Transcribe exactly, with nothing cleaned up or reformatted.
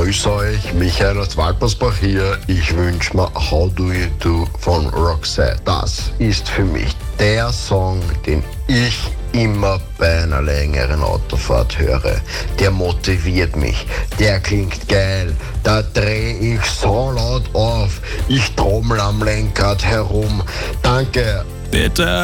Grüß euch, Michael aus Waltersbach hier. Ich wünsche mir How Do You Do von Roxette. Das ist für mich der Song, den ich immer bei einer längeren Autofahrt höre. Der motiviert mich, der klingt geil, da dreh ich so laut auf, ich trommel am Lenkrad herum. Danke. Bitte.